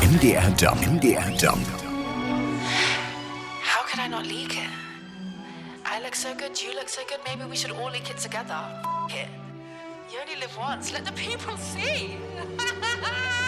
MDR Jump. MDR Jump. How could I not leak it? I look so good, you look so good, maybe we should all leak it together. F it. You only live once, let the people see.